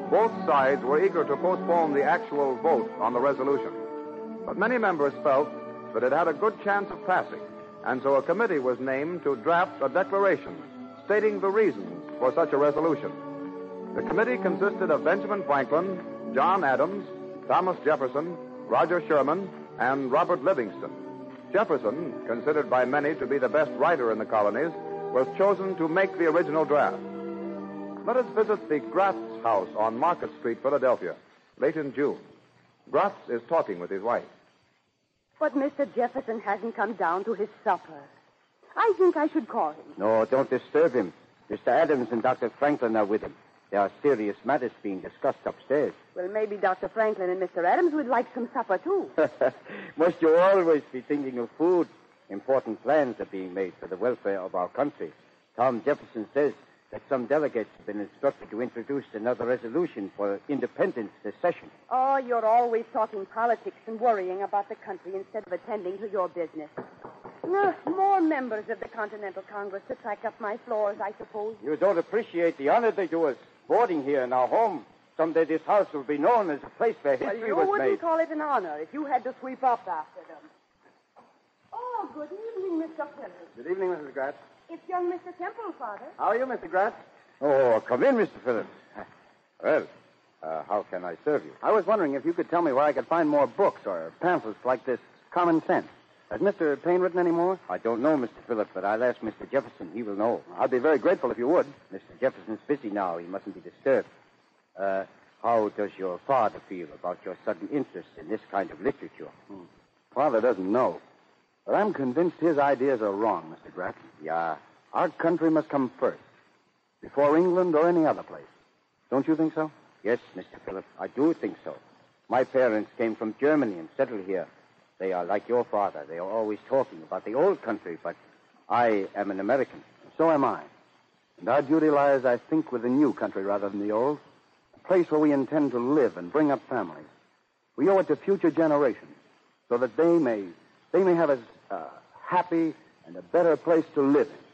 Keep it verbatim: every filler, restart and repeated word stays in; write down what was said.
Both sides were eager to postpone the actual vote on the resolution. But many members felt that it had a good chance of passing, and so a committee was named to draft a declaration stating the reasons for such a resolution. The committee consisted of Benjamin Franklin, John Adams, Thomas Jefferson, Roger Sherman, and Robert Livingston. Jefferson, considered by many to be the best writer in the colonies, was chosen to make the original draft. Let us visit the Gratz house on Market Street, Philadelphia, late in June. Gratz is talking with his wife. But Mister Jefferson hasn't come down to his supper. I think I should call him. No, don't disturb him. Mister Adams and Doctor Franklin are with him. There are serious matters being discussed upstairs. Well, maybe Doctor Franklin and Mister Adams would like some supper, too. Must you always be thinking of food? Important plans are being made for the welfare of our country. Tom Jefferson says that some delegates have been instructed to introduce another resolution for independence this session. Oh, you're always talking politics and worrying about the country instead of attending to your business. Uh, more members of the Continental Congress to track up my floors, I suppose. You don't appreciate the honor they do us boarding here in our home. Someday this house will be known as a place where history well, was you wouldn't made. call it an honor if you had to sweep up after them. Oh, good evening, Mister Phillips. Good evening, Missus Gratz. It's young Mister Temple, Father. How are you, Mister Gratz? Oh, come in, Mister Phillips. Well, uh, how can I serve you? I was wondering if you could tell me where I could find more books or pamphlets like this Common Sense. Has Mister Payne written any more? I don't know, Mister Phillips, but I'll ask Mister Jefferson. He will know. I'd be very grateful if you would. Mister Jefferson's busy now. He mustn't be disturbed. Uh, how does your father feel about your sudden interest in this kind of literature? Hmm. Father doesn't know. But I'm convinced his ideas are wrong, Mister Gratz. Yeah. Our country must come first, before England or any other place. Don't you think so? Yes, Mister Phillips, I do think so. My parents came from Germany and settled here. They are like your father. They are always talking about the old country, but I am an American. So am I. And our duty lies, I think, with the new country rather than the old. A place where we intend to live and bring up families. We owe it to future generations so that they may, they may have a uh, happy and a better place to live in.